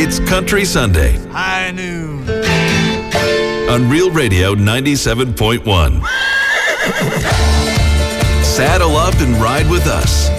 It's Country Sunday High noon on Real Radio 97.1. Saddle up and ride with us